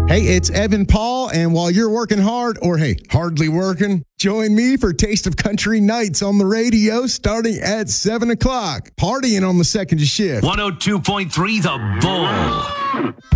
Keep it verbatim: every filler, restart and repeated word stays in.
Hey, it's Evan Paul, and while you're working hard, or hey, hardly working, join me for Taste of Country Nights on the radio starting at seven o'clock. Partying on the second shift. one oh two point three The Bull.